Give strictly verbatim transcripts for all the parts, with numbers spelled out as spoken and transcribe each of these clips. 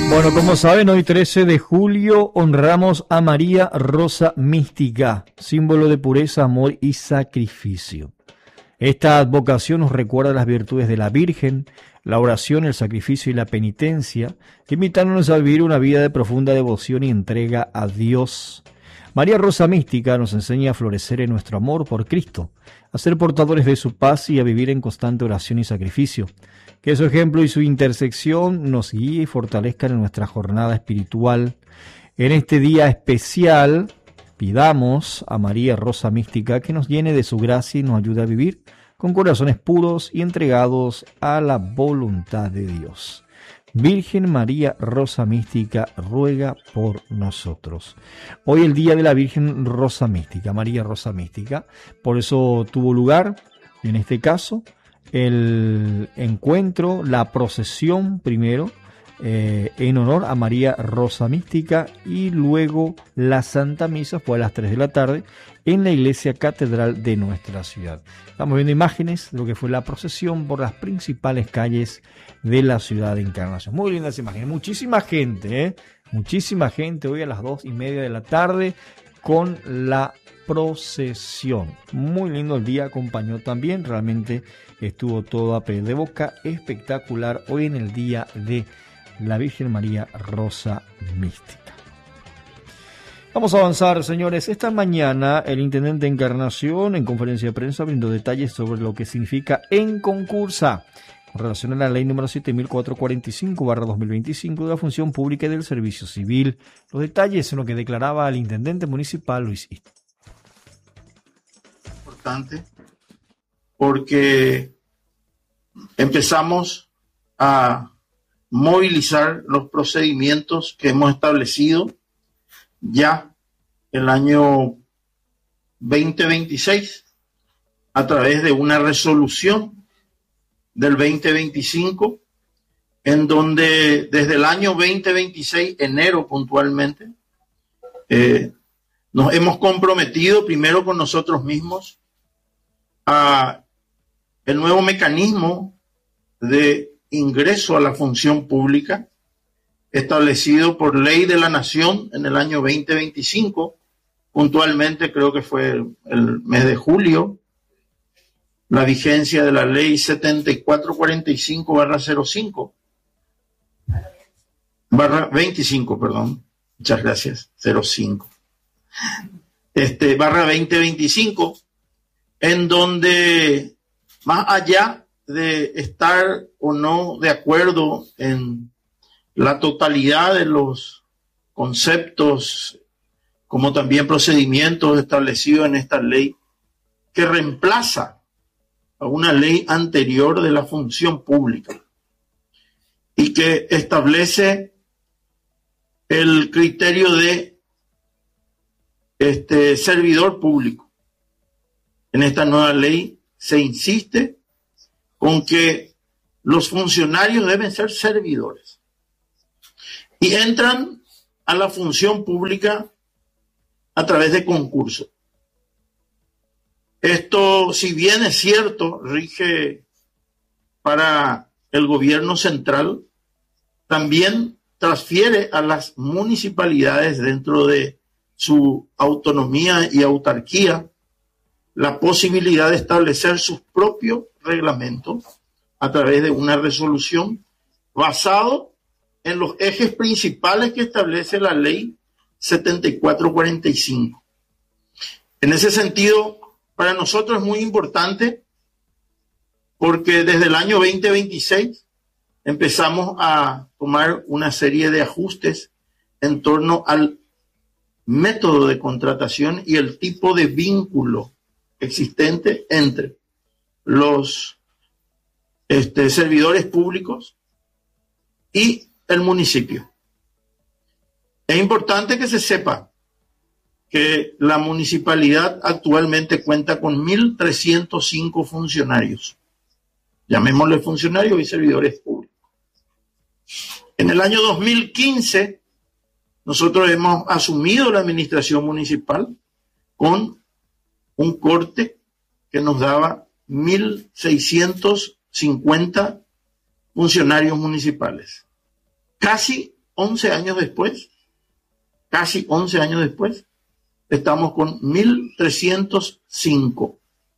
Bueno, como saben, hoy trece de julio honramos a María Rosa Mística, símbolo de pureza, amor y sacrificio. Esta advocación nos recuerda las virtudes de la Virgen, la oración, el sacrificio y la penitencia, invitándonos a vivir una vida de profunda devoción y entrega a Dios. María Rosa Mística nos enseña a florecer en nuestro amor por Cristo, a ser portadores de su paz y a vivir en constante oración y sacrificio. Que su ejemplo y su intersección nos guíe y fortalezcan en nuestra jornada espiritual. En este día especial, pidamos a María Rosa Mística que nos llene de su gracia y nos ayude a vivir con corazones puros y entregados a la voluntad de Dios. Virgen María Rosa Mística, ruega por nosotros. Hoy el día de la Virgen Rosa Mística, María Rosa Mística. Por eso tuvo lugar, en este caso, el encuentro, la procesión primero, eh, en honor a María Rosa Mística, y luego la Santa Misa fue a las tres de la tarde en la iglesia catedral de nuestra ciudad. Estamos viendo imágenes de lo que fue la procesión por las principales calles de la ciudad de Encarnación. Muy lindas imágenes, muchísima gente, ¿eh? muchísima gente hoy a las dos y media de la tarde con la procesión. Muy lindo el día, acompañó también, realmente estuvo todo a pie de boca, espectacular hoy en el día de la Virgen María Rosa Mística. Vamos a avanzar, señores. Esta mañana el intendente Encarnación en conferencia de prensa brindó detalles sobre lo que significa en concursa con relación a la ley número siete mil cuatrocientos cuarenta y cinco barra dos mil veinticinco de la función pública y del servicio civil. Los detalles en lo que declaraba el intendente municipal Luis Ist. Importante porque empezamos a movilizar los procedimientos que hemos establecido ya el año veinte veintiséis a través de una resolución del veinte veinticinco, en donde desde el año veinte veintiséis, enero puntualmente, eh, nos hemos comprometido primero con nosotros mismos a el nuevo mecanismo de ingreso a la función pública establecido por ley de la Nación en el año veinte veinticinco, puntualmente creo que fue el, el mes de julio, la vigencia de la ley setenta y cuatro cuarenta y cinco barra cero cinco, barra veinticinco, perdón, muchas gracias, cero cinco, este, barra veinte veinticinco, en donde más allá de estar o no de acuerdo en la totalidad de los conceptos, como también procedimientos establecidos en esta ley, que reemplaza a una ley anterior de la función pública y que establece el criterio de este servidor público. En esta nueva ley se insiste con que los funcionarios deben ser servidores y entran a la función pública a través de concurso. Esto, si bien es cierto, rige para el gobierno central, también transfiere a las municipalidades dentro de su autonomía y autarquía la posibilidad de establecer sus propios reglamentos a través de una resolución basado en los ejes principales que establece la ley setenta y cuatro cuarenta y cinco. En ese sentido, para nosotros es muy importante porque desde el año veinte veintiséis empezamos a tomar una serie de ajustes en torno al método de contratación y el tipo de vínculo existente entre los este, servidores públicos y el municipio. Es importante que se sepa que la municipalidad actualmente cuenta con mil trescientos cinco funcionarios, llamémosle funcionarios y servidores públicos. En el año dos mil quince, nosotros hemos asumido la administración municipal con un corte que nos daba mil seiscientos cincuenta funcionarios municipales, casi once años después, casi once años después, estamos con mil trescientos cinco.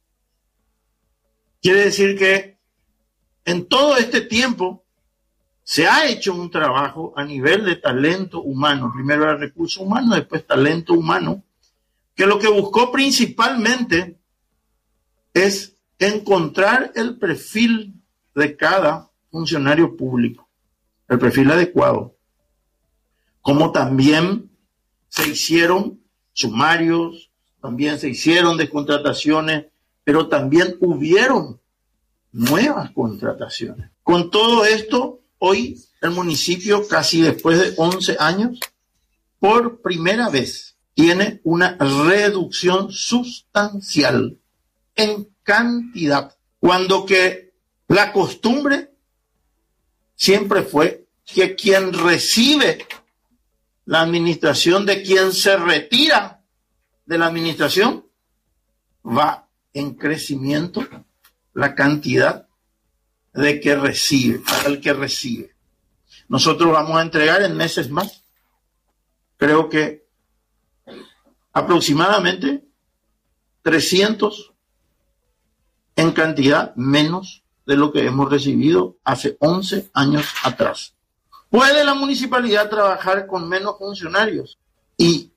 Quiere decir que en todo este tiempo se ha hecho un trabajo a nivel de talento humano, primero era recurso humano, después talento humano, que lo que buscó principalmente es encontrar el perfil de cada funcionario público, el perfil adecuado, como también se hicieron sumarios, también se hicieron descontrataciones, pero también hubieron nuevas contrataciones. Con todo esto, hoy el municipio, casi después de once años, por primera vez tiene una reducción sustancial en cantidad, cuando que la costumbre siempre fue que quien recibe la administración de quien se retira de la administración va en crecimiento la cantidad de que recibe, para el que recibe. Nosotros vamos a entregar en meses más, creo que aproximadamente trescientos en cantidad menos de lo que hemos recibido hace once años atrás. ¿Puede la municipalidad trabajar con menos funcionarios? Y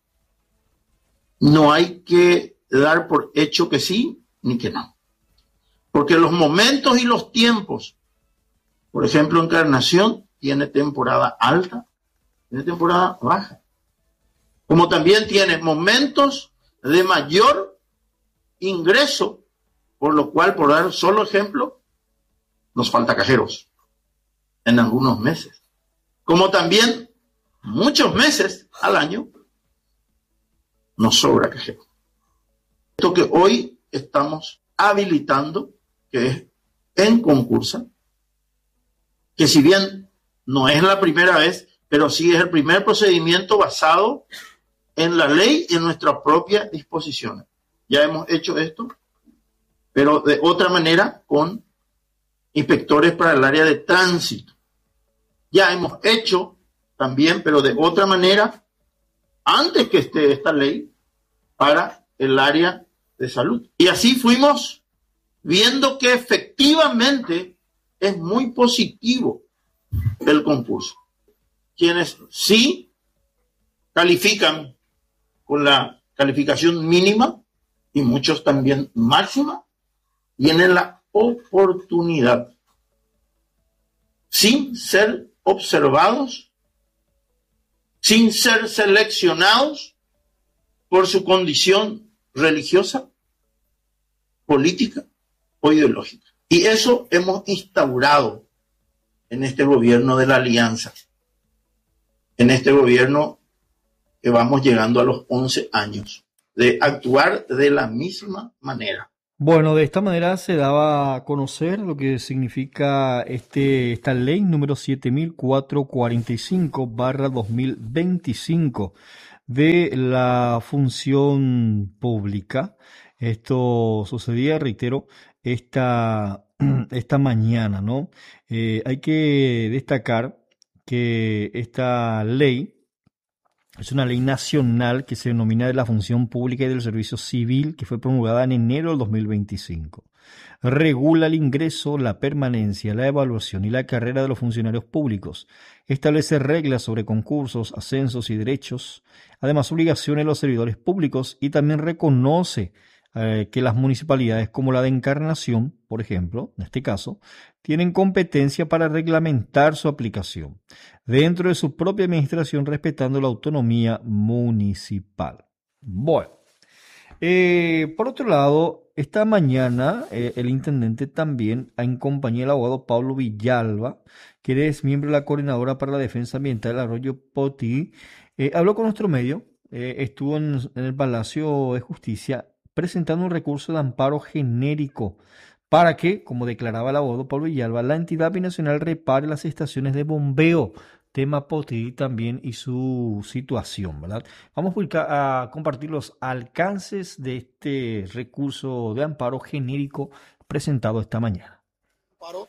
no hay que dar por hecho que sí ni que no. Porque los momentos y los tiempos, por ejemplo, Encarnación tiene temporada alta, tiene temporada baja. Como también tiene momentos de mayor ingreso, por lo cual, por dar un solo ejemplo, nos falta cajeros en algunos meses. Como también muchos meses al año nos sobra cajero. Esto que hoy estamos habilitando, que es en concursa, que si bien no es la primera vez, pero sí es el primer procedimiento basado en la ley y en nuestras propias disposiciones. Ya hemos hecho esto, pero de otra manera con inspectores para el área de tránsito. Ya hemos hecho también, pero de otra manera, antes que esté esta ley, para el área de salud. Y así fuimos viendo que efectivamente es muy positivo el concurso. Quienes sí califican con la calificación mínima y muchos también máxima, tienen la oportunidad, sin ser observados, sin ser seleccionados por su condición religiosa, política o ideológica. Y eso hemos instaurado en este gobierno de la Alianza, en este gobierno que vamos llegando a los once años, de actuar de la misma manera. Bueno, de esta manera se daba a conocer lo que significa este, esta ley número siete mil cuatrocientos cuarenta y cinco barra dos mil veinticinco de la función pública. Esto sucedía, reitero, esta, esta mañana, ¿no? Eh, hay que destacar que esta ley es una ley nacional que se denomina de la función pública y del servicio civil, que fue promulgada en enero del dos mil veinticinco. Regula el ingreso, la permanencia, la evaluación y la carrera de los funcionarios públicos. Establece reglas sobre concursos, ascensos y derechos. Además, obligaciones de los servidores públicos y también reconoce eh, que las municipalidades como la de Encarnación, por ejemplo, en este caso, tienen competencia para reglamentar su aplicación dentro de su propia administración, respetando la autonomía municipal. Bueno, eh, por otro lado, esta mañana eh, el intendente también, en compañía del abogado Pablo Villalba, que es miembro de la Coordinadora para la Defensa Ambiental del Arroyo Potí, eh, habló con nuestro medio, eh, estuvo en, en el Palacio de Justicia presentando un recurso de amparo genérico para que, como declaraba el abogado Pablo Villalba, la entidad binacional repare las estaciones de bombeo, tema Potí también y su situación, ¿verdad? Vamos a, a compartir los alcances de este recurso de amparo genérico presentado esta mañana. Amparo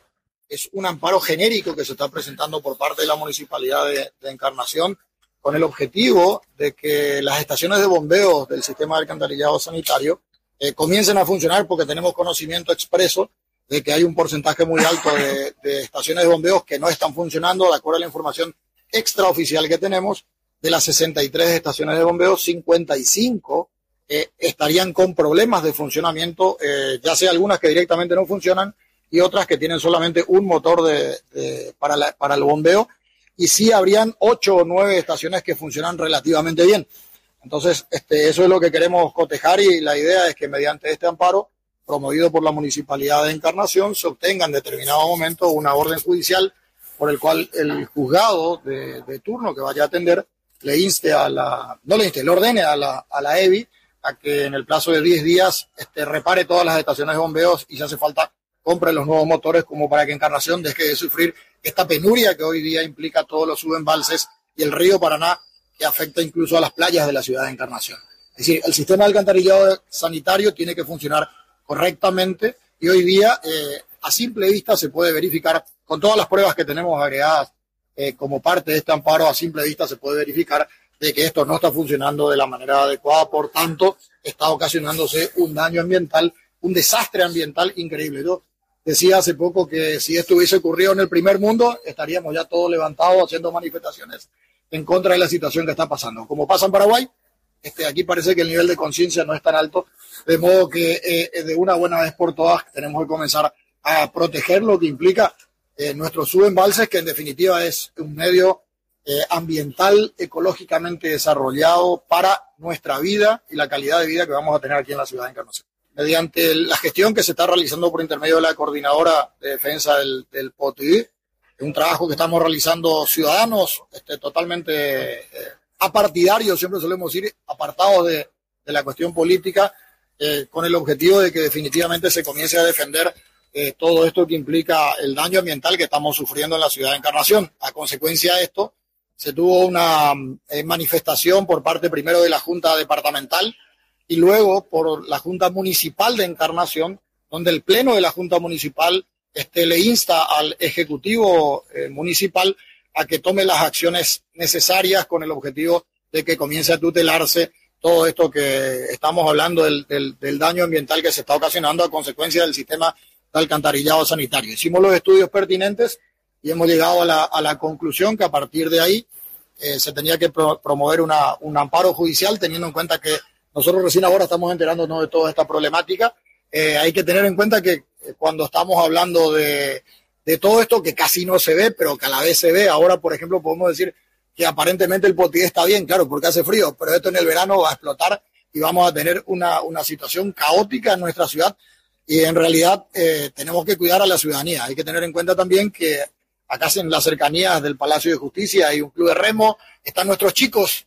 es un amparo genérico que se está presentando por parte de la Municipalidad de, de Encarnación con el objetivo de que las estaciones de bombeo del sistema de alcantarillado sanitario eh, comiencen a funcionar, porque tenemos conocimiento expreso de que hay un porcentaje muy alto de, de estaciones de bombeos que no están funcionando. De acuerdo a la información extraoficial que tenemos, de las sesenta y tres estaciones de bombeo, cincuenta y cinco eh, estarían con problemas de funcionamiento, eh, ya sea algunas que directamente no funcionan y otras que tienen solamente un motor de, de, para, la, para el bombeo, y sí habrían ocho o nueve estaciones que funcionan relativamente bien. Entonces, este, eso es lo que queremos cotejar, y la idea es que mediante este amparo promovido por la Municipalidad de Encarnación se obtenga en determinado momento una orden judicial por el cual el juzgado de, de turno que vaya a atender le inste a la, no le inste, le ordene a la, a la E B I a que en el plazo de diez días este, repare todas las estaciones de bombeos, y si hace falta compre los nuevos motores, como para que Encarnación deje de sufrir esta penuria que hoy día implica todos los subembalses y el río Paraná, que afecta incluso a las playas de la ciudad de Encarnación. Es decir, el sistema de alcantarillado sanitario tiene que funcionar correctamente, y hoy día eh, a simple vista se puede verificar, con todas las pruebas que tenemos agregadas eh, como parte de este amparo, a simple vista se puede verificar de que esto no está funcionando de la manera adecuada. Por tanto, está ocasionándose un daño ambiental, un desastre ambiental increíble. Yo decía hace poco que si esto hubiese ocurrido en el primer mundo, estaríamos ya todos levantados haciendo manifestaciones en contra de la situación que está pasando. Como pasa en Paraguay, este, aquí parece que el nivel de conciencia no es tan alto, de modo que eh, de una buena vez por todas tenemos que comenzar a proteger lo que implica eh, nuestros subembalses, que en definitiva es un medio eh, ambiental, ecológicamente desarrollado para nuestra vida y la calidad de vida que vamos a tener aquí en la ciudad de Encarnación. Mediante la gestión que se está realizando por intermedio de la Coordinadora de Defensa del, del P O T I, es un trabajo que estamos realizando ciudadanos este, totalmente eh, apartidarios, siempre solemos decir, apartados de, de la cuestión política, eh, con el objetivo de que definitivamente se comience a defender eh, todo esto que implica el daño ambiental que estamos sufriendo en la ciudad de Encarnación. A consecuencia de esto, se tuvo una eh, manifestación por parte primero de la Junta Departamental y luego por la Junta Municipal de Encarnación, donde el Pleno de la Junta Municipal este, le insta al Ejecutivo eh, Municipal a que tome las acciones necesarias con el objetivo de que comience a tutelarse todo esto que estamos hablando del, del, del daño ambiental que se está ocasionando a consecuencia del sistema de alcantarillado sanitario. Hicimos los estudios pertinentes y hemos llegado a la, a la conclusión que a partir de ahí eh, se tenía que pro, promover una, un amparo judicial, teniendo en cuenta que nosotros recién ahora estamos enterándonos de toda esta problemática. Eh, hay que tener en cuenta que eh, cuando estamos hablando de, de todo esto, que casi no se ve, pero que a la vez se ve, ahora por ejemplo podemos decir que aparentemente el P O T I está bien, claro, porque hace frío, pero esto en el verano va a explotar y vamos a tener una, una situación caótica en nuestra ciudad, y en realidad eh, tenemos que cuidar a la ciudadanía. Hay que tener en cuenta también que acá en las cercanías del Palacio de Justicia hay un club de remo, están nuestros chicos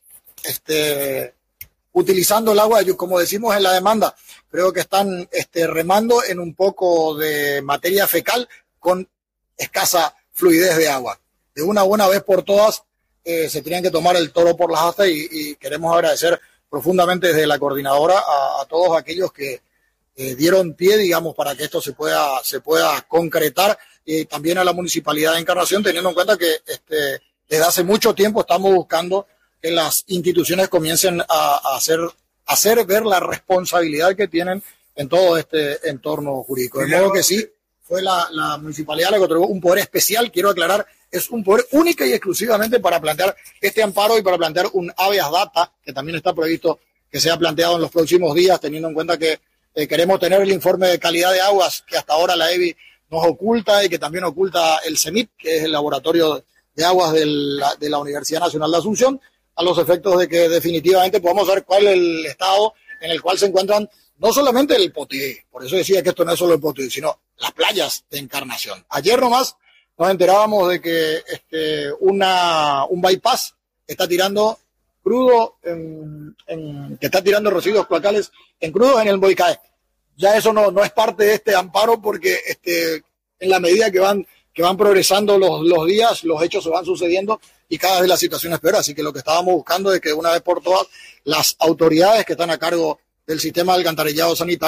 este, utilizando el agua, como decimos en la demanda, creo que están este, remando en un poco de materia fecal con escasa fluidez de agua. De una buena vez por todas, Eh, se tenían que tomar el toro por las astas, y, y queremos agradecer profundamente desde la coordinadora a, a todos aquellos que eh, dieron pie, digamos, para que esto se pueda, se pueda concretar, y también a la Municipalidad de Encarnación, teniendo en cuenta que este, desde hace mucho tiempo estamos buscando que las instituciones comiencen a, a hacer, a hacer ver la responsabilidad que tienen en todo este entorno jurídico. De modo que sí, fue la, la Municipalidad la que otorgó un poder especial, quiero aclarar, es un poder única y exclusivamente para plantear este amparo y para plantear un habeas data, que también está previsto que sea planteado en los próximos días, teniendo en cuenta que eh, queremos tener el informe de calidad de aguas que hasta ahora la E B I nos oculta, y que también oculta el CENIP, que es el laboratorio de aguas de la, de la Universidad Nacional de Asunción, a los efectos de que definitivamente podamos ver cuál es el estado en el cual se encuentran no solamente el P O T I, por eso decía que esto no es solo el P O T I, sino las playas de Encarnación. Ayer nomás nos enterábamos de que este, una, un bypass está tirando crudo, en, en, que está tirando residuos cloacales en crudo en el Boicaé. Ya eso no, no es parte de este amparo, porque este, en la medida que van, que van progresando los, los días, los hechos se van sucediendo y cada vez la situación es peor. Así que lo que estábamos buscando es que una vez por todas las autoridades que están a cargo del sistema de alcantarillado sanitario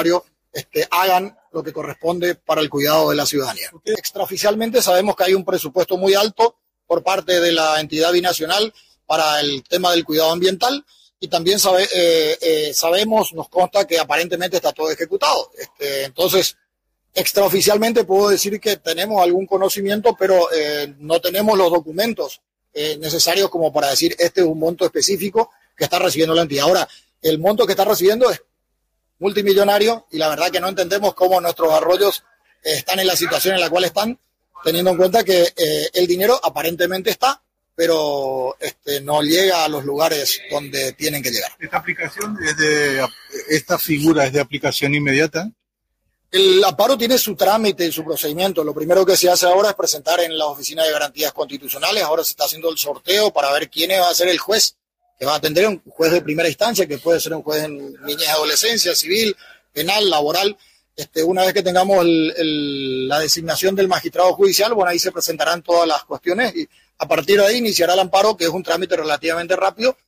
este, hagan lo que corresponde para el cuidado de la ciudadanía. Extraoficialmente sabemos que hay un presupuesto muy alto por parte de la entidad binacional para el tema del cuidado ambiental y también sabe, eh, eh, sabemos, nos consta que aparentemente está todo ejecutado. Este, entonces, extraoficialmente puedo decir que tenemos algún conocimiento, pero eh, no tenemos los documentos eh, necesarios como para decir este es un monto específico que está recibiendo la entidad. Ahora, el monto que está recibiendo es multimillonario y la verdad que no entendemos cómo nuestros arroyos eh, están en la situación en la cual están, teniendo en cuenta que eh, el dinero aparentemente está, pero este, no llega a los lugares donde tienen que llegar. ¿Esta aplicación es de, esta figura es de aplicación inmediata? El amparo tiene su trámite y su procedimiento. Lo primero que se hace ahora es presentar en la Oficina de Garantías Constitucionales. Ahora se está haciendo el sorteo para ver quién va a ser el juez que va a atender, un juez de primera instancia, que puede ser un juez en niñez y adolescencia, civil, penal, laboral. Este, una vez que tengamos el, el, la designación del magistrado judicial, bueno, ahí se presentarán todas las cuestiones y a partir de ahí iniciará el amparo, que es un trámite relativamente rápido.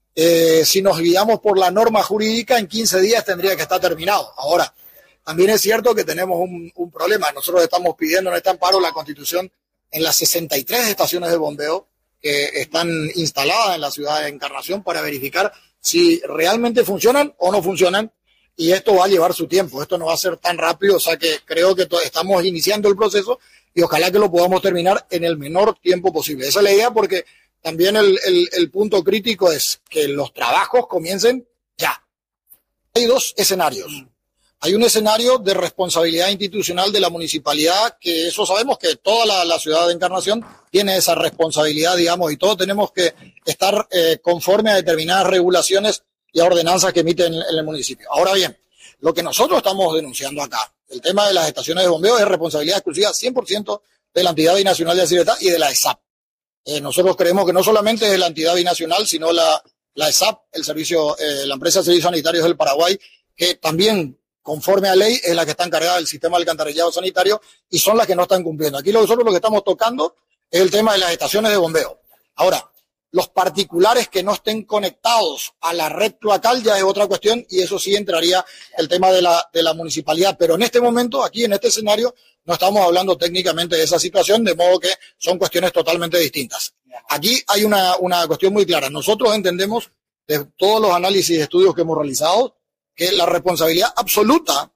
Eh, si nos guiamos por la norma jurídica, en quince días tendría que estar terminado. Ahora, también es cierto que tenemos un, un problema. Nosotros estamos pidiendo en este amparo la constitución en las sesenta y tres estaciones de bombeo que están instaladas en la ciudad de Encarnación para verificar si realmente funcionan o no funcionan, y esto va a llevar su tiempo, esto no va a ser tan rápido, o sea que creo que estamos iniciando el proceso y ojalá que lo podamos terminar en el menor tiempo posible. Esa es la idea, porque también el, el, el punto crítico es que los trabajos comiencen ya. Hay dos escenarios. Hay un escenario de responsabilidad institucional de la municipalidad, que eso sabemos que toda la, la ciudad de Encarnación tiene esa responsabilidad, digamos, y todos tenemos que estar eh, conforme a determinadas regulaciones y a ordenanzas que emiten en, en el municipio. Ahora bien, lo que nosotros estamos denunciando acá, el tema de las estaciones de bombeo, es responsabilidad exclusiva cien por ciento de la entidad binacional de Acirretá y de la E S A P. Eh, nosotros creemos que no solamente es la entidad binacional, sino la, la E S A P, el servicio, eh, la empresa de servicios sanitarios del Paraguay, que también, conforme a ley, es la que está encargada del sistema de alcantarillado sanitario y son las que no están cumpliendo. Aquí nosotros lo que estamos tocando es el tema de las estaciones de bombeo. Ahora, los particulares que no estén conectados a la red cloacal ya es otra cuestión y eso sí entraría el tema de la, de la municipalidad. Pero en este momento, aquí en este escenario, no estamos hablando técnicamente de esa situación, de modo que son cuestiones totalmente distintas. Aquí hay una, una cuestión muy clara. Nosotros entendemos, de todos los análisis y estudios que hemos realizado, que la responsabilidad absoluta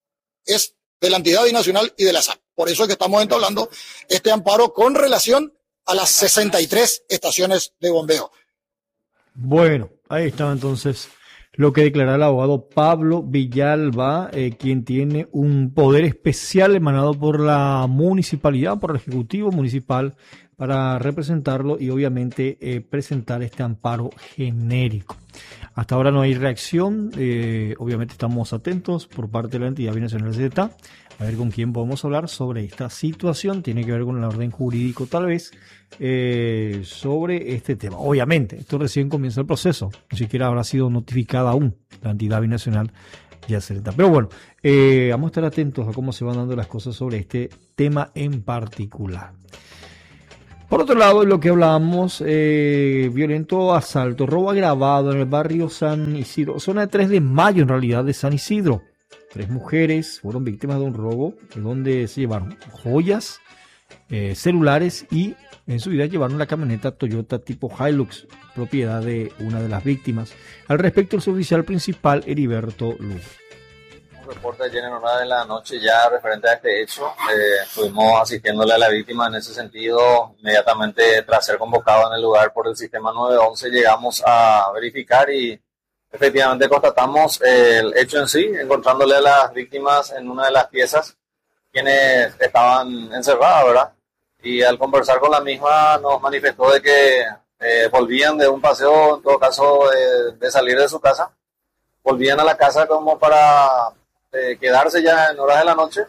es de la entidad binacional y de la E S A P. Por eso es que estamos entablando este amparo con relación a las sesenta y tres estaciones de bombeo. Bueno, ahí estaba entonces lo que declara el abogado Pablo Villalba, eh, quien tiene un poder especial emanado por la municipalidad, por el Ejecutivo Municipal, para representarlo y obviamente eh, presentar este amparo genérico. Hasta ahora no hay reacción, eh, obviamente estamos atentos por parte de la entidad binacional de Acirretá a ver con quién podemos hablar sobre esta situación. Tiene que ver con el orden jurídico tal vez eh, sobre este tema. Obviamente, esto recién comienza el proceso, ni siquiera habrá sido notificada aún la entidad binacional de Acirretá. Pero bueno, eh, vamos a estar atentos a cómo se van dando las cosas sobre este tema en particular. Por otro lado, lo que hablábamos, eh, violento asalto, robo agravado en el barrio San Isidro, zona de tres de mayo en realidad de San Isidro. Tres mujeres fueron víctimas de un robo, donde se llevaron joyas, eh, celulares y en su vida llevaron la camioneta Toyota tipo Hilux, propiedad de una de las víctimas. Al respecto, el suboficial principal Heriberto Lugo. Un reporte ayer en hora de la noche ya referente a este hecho. Eh, estuvimos asistiéndole a la víctima en ese sentido. Inmediatamente tras ser convocado en el lugar por el sistema nueve once llegamos a verificar y efectivamente constatamos el hecho en sí, encontrándole a las víctimas en una de las piezas quienes estaban encerradas, ¿verdad? Y al conversar con la misma nos manifestó de que eh, volvían de un paseo, en todo caso de, de salir de su casa, volvían a la casa como para eh, quedarse ya en horas de la noche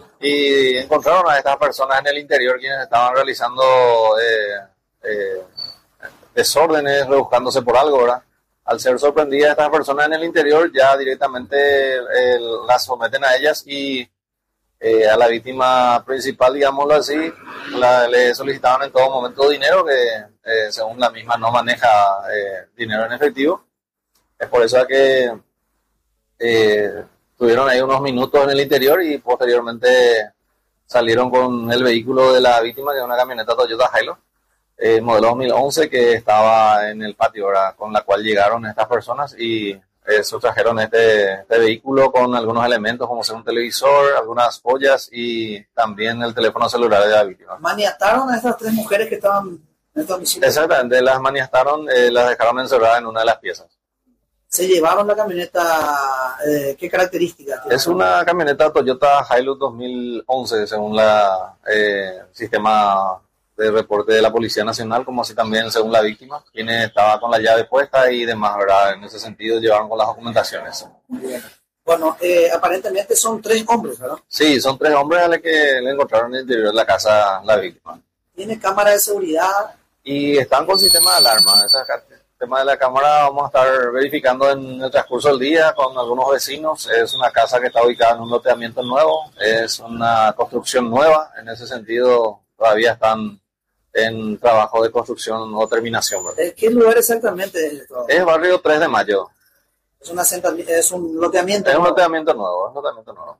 y encontraron a estas personas en el interior quienes estaban realizando eh, eh, desórdenes, rebuscándose por algo, ¿verdad? Al ser sorprendidas estas personas en el interior, ya directamente eh, las someten a ellas y eh, a la víctima principal, digámoslo así, la, le solicitaban en todo momento dinero, que eh, según la misma no maneja eh, dinero en efectivo. Es por eso que eh, estuvieron ahí unos minutos en el interior y posteriormente salieron con el vehículo de la víctima, que es una camioneta Toyota Hilux, eh, modelo dos mil once, que estaba en el patio, ¿verdad? Con la cual llegaron estas personas y eh, sustrajeron este, este vehículo con algunos elementos como ser un televisor, algunas joyas y también el teléfono celular de la víctima. ¿Maniataron a estas tres mujeres que estaban en el domicilio? Exactamente, las maniataron, eh, las dejaron encerradas en una de las piezas. ¿Se llevaron la camioneta? Eh, ¿Qué características tiene? Es una camioneta Toyota Hilux dos mil once, según la eh, sistema de reporte de la Policía Nacional, como así también según la víctima, quien estaba con la llave puesta y demás, ¿verdad? En ese sentido llevaron con las documentaciones. Bien. Bueno, eh, aparentemente son tres hombres, ¿verdad? Sí, son tres hombres a los que le encontraron en el interior de la casa la víctima. ¿Tiene cámara de seguridad? Y están con sistema de alarma. Esa El tema de la cámara vamos a estar verificando en el transcurso del día con algunos vecinos. Es una casa que está ubicada en un loteamiento nuevo, es una construcción nueva, en ese sentido todavía están en trabajo de construcción o terminación, ¿verdad? ¿Qué lugar exactamente es esto? Es barrio tres de mayo. Es, una senta, es un loteamiento Es un nuevo. loteamiento nuevo, es un loteamiento nuevo.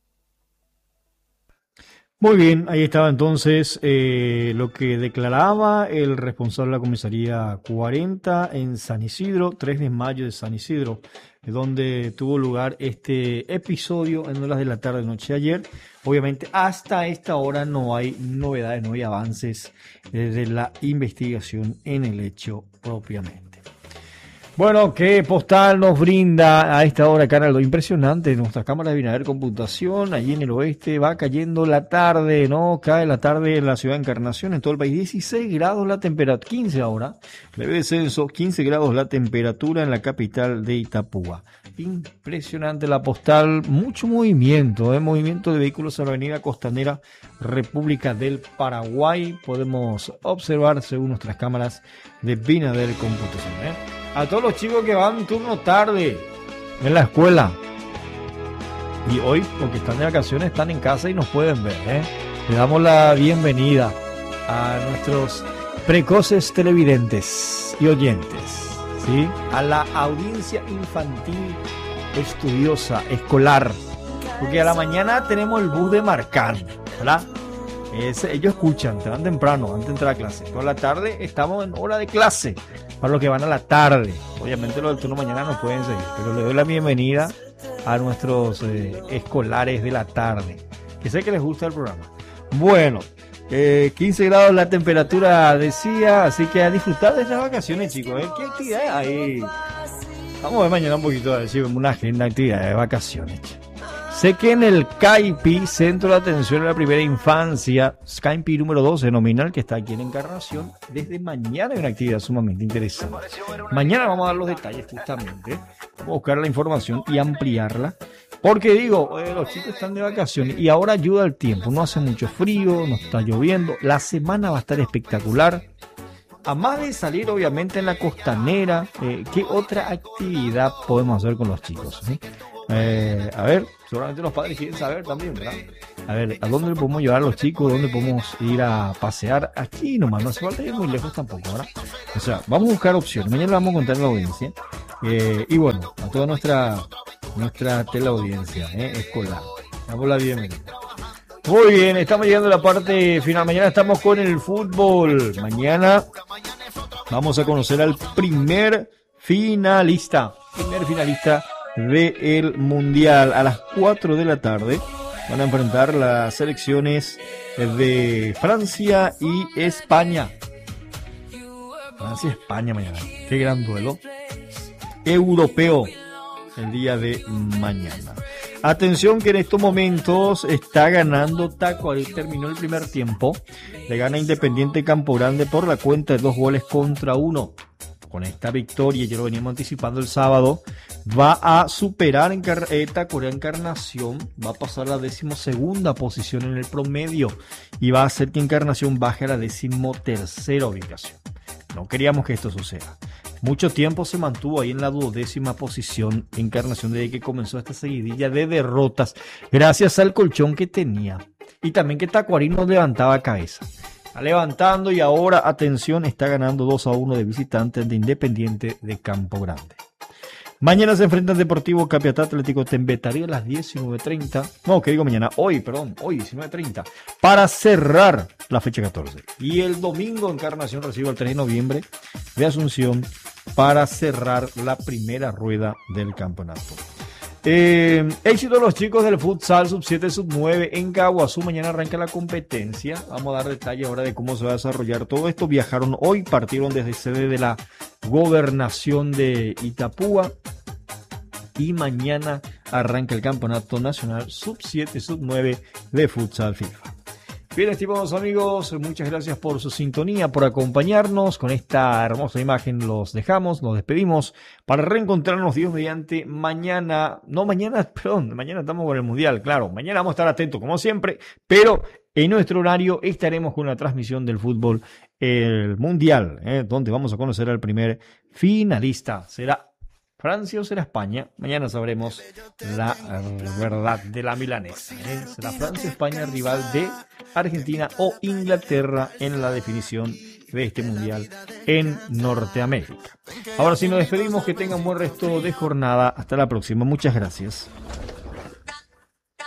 Muy bien, ahí estaba entonces eh, lo que declaraba el responsable de la comisaría cuarenta en San Isidro, tres de mayo de San Isidro, donde tuvo lugar este episodio en horas de la tarde noche ayer. Obviamente hasta esta hora no hay novedades, no hay avances de la investigación en el hecho propiamente. Bueno, ¿qué postal nos brinda a esta hora, Carlos? Impresionante, nuestra cámara de Binader Computación, allí en el oeste, va cayendo la tarde, ¿no? Cae la tarde en la ciudad de Encarnación, en todo el país, dieciséis grados la temperatura, quince ahora, leve descenso, quince grados la temperatura en la capital de Itapúa. Impresionante la postal, mucho movimiento, ¿eh? Movimiento de vehículos en la avenida Costanera, República del Paraguay, podemos observar según nuestras cámaras de Binader Computación, ¿eh? A todos los chicos que van turno tarde en la escuela y hoy, porque están de vacaciones, están en casa y nos pueden ver, ¿eh? Le damos la bienvenida a nuestros precoces televidentes y oyentes, ¿sí? A la audiencia infantil estudiosa, escolar, porque a la mañana tenemos el bus de Marcán, ¿verdad? Es, ellos escuchan, te van temprano, antes de entrar a clase. Por la tarde estamos en hora de clase, para los que van a la tarde. Obviamente los del turno mañana no pueden seguir, pero le doy la bienvenida a nuestros eh, escolares de la tarde, que sé que les gusta el programa. Bueno, eh, quince grados la temperatura decía, así que a disfrutar de estas vacaciones, chicos, ¿eh? ¿Qué actividades hay? Vamos a ver mañana un poquito, a ver si vemos una agenda de actividades de vacaciones. Sé que en el CAIPI, Centro de Atención a la Primera Infancia, CAIPI número doce, nominal, que está aquí en Encarnación, desde mañana hay una actividad sumamente interesante. Mañana vamos a dar los detalles justamente, vamos a buscar la información y ampliarla, porque digo, eh, los chicos están de vacaciones y ahora ayuda el tiempo, no hace mucho frío, no está lloviendo, la semana va a estar espectacular. Además de salir obviamente en la costanera, eh, ¿qué otra actividad podemos hacer con los chicos? ¿Sí? Eh, a ver, seguramente los padres quieren saber también, ¿verdad? A ver, ¿a dónde podemos llevar a los chicos? ¿Dónde podemos ir a pasear? Aquí nomás, no hace falta ir muy lejos tampoco, ¿verdad? O sea, vamos a buscar opciones. Mañana vamos a contar en la audiencia. Eh, y bueno, a toda nuestra, nuestra teleaudiencia eh, escolar. Damos la bienvenida. Muy bien, estamos llegando a la parte final. Mañana estamos con el fútbol. Mañana vamos a conocer al primer finalista. Primer finalista del Mundial. A las cuatro de la tarde van a enfrentar las selecciones de Francia y España. Francia y España mañana. Qué gran duelo europeo el día de mañana. Atención que en estos momentos está ganando Tacuarí, terminó el primer tiempo, le gana Independiente Campo Grande por la cuenta de dos goles contra uno. Con esta victoria, ya lo veníamos anticipando el sábado, va a superar en eh, Tacuarí Encarnación, va a pasar a la decimosegunda posición en el promedio y va a hacer que Encarnación baje a la decimotercera ubicación. No queríamos que esto suceda. Mucho tiempo se mantuvo ahí en la duodécima posición Encarnación desde que comenzó esta seguidilla de derrotas, gracias al colchón que tenía. Y también que Tacuarí no levantaba cabeza. Está levantando y ahora, atención, está ganando dos a uno de visitantes de Independiente de Campo Grande. Mañana se enfrentan Deportivo Capiatá Atlético Tembetarí a las diecinueve treinta. No, que digo mañana, hoy, perdón, hoy diecinueve treinta. Para cerrar la fecha catorce. Y el domingo Encarnación recibe el tres de noviembre de Asunción para cerrar la primera rueda del campeonato. Eh, éxito de los chicos del futsal sub siete, sub nueve en Caguazú. Mañana arranca la competencia. Vamos a dar detalle ahora de cómo se va a desarrollar todo esto. Viajaron hoy, partieron desde sede de la gobernación de Itapúa y mañana arranca el campeonato nacional sub siete, sub nueve de futsal FIFA. Bien, estimados amigos, muchas gracias por su sintonía, por acompañarnos. Con esta hermosa imagen los dejamos, nos despedimos para reencontrarnos Dios mediante mañana. No, mañana, perdón, mañana estamos con el Mundial, claro. Mañana vamos a estar atentos como siempre, pero en nuestro horario estaremos con la transmisión del fútbol, el Mundial, eh, donde vamos a conocer al primer finalista. Será Francia o será España. Mañana sabremos la verdad de la milanesa. ¿eh? Será Francia, España, rival de Argentina o Inglaterra en la definición de este mundial en Norteamérica. Ahora sí nos despedimos. Que tengan buen resto de jornada. Hasta la próxima. Muchas gracias.